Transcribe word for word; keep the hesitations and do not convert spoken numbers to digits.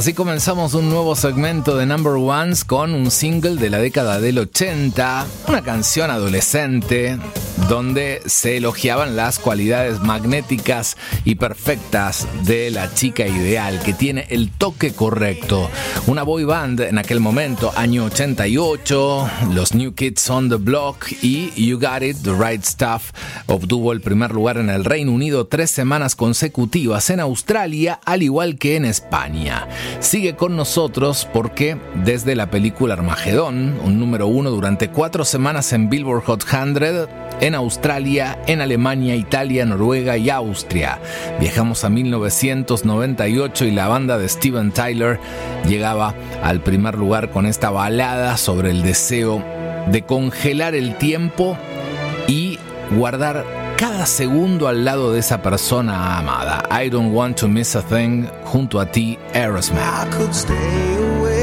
Así comenzamos un nuevo segmento de Number Ones con un single de la década del ochenta, una canción adolescente donde se elogiaban las cualidades magnéticas y perfectas de la chica ideal, que tiene el toque correcto. Una boy band en aquel momento, año ochenta y ocho, los New Kids on the Block y You Got It, The Right Stuff, obtuvo el primer lugar en el Reino Unido tres semanas consecutivas, en Australia, al igual que en España. Sigue con nosotros porque desde la película Armagedón, un número uno durante cuatro semanas en Billboard Hot cien, en Australia, en Alemania, Italia, Noruega y Austria. Viajamos a mil novecientos noventa y ocho y la banda de Steven Tyler llegaba al primer lugar con esta balada sobre el deseo de congelar el tiempo y guardar cada segundo al lado de esa persona amada. I Don't Want to Miss a Thing, junto a ti, Aerosmith. I could stay away